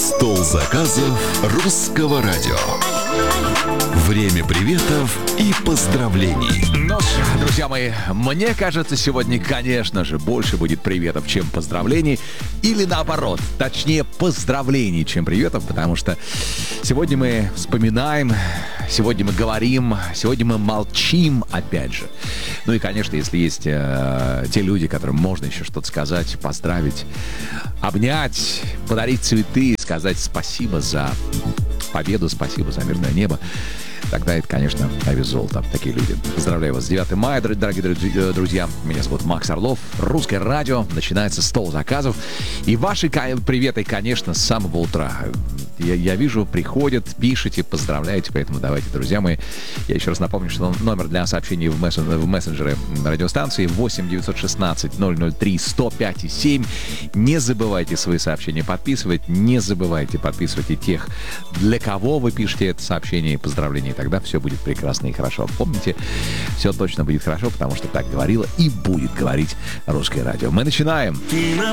Стол заказов русского радио. Время приветов и поздравлений. Ну, друзья мои, мне кажется, сегодня, конечно же, больше будет приветов, чем поздравлений. Или наоборот, точнее, поздравлений, чем приветов, потому что сегодня мы вспоминаем, сегодня мы говорим, сегодня мы молчим, опять же. Ну и, конечно, если есть те люди, которым можно еще что-то сказать, поздравить, обнять, подарить цветы, сказать спасибо за победу, спасибо за мирное небо, тогда это, конечно, на вес золота. Такие люди. Поздравляю вас с 9 мая, дорогие друзья. Меня зовут Макс Орлов. Русское радио. Начинается стол заказов. И ваши приветы, конечно, с самого утра. Я вижу, приходят, пишите, поздравляете. Поэтому давайте, друзья мои. Я еще раз напомню, что номер для сообщений в мессенджеры радиостанции 8 916 003 105 7. Не забывайте свои сообщения подписывать. Не забывайте подписывать и тех, для кого вы пишете это сообщение и поздравления. И тогда все будет прекрасно и хорошо. Помните, все точно будет хорошо, потому что так говорило и будет говорить русское радио. Мы начинаем.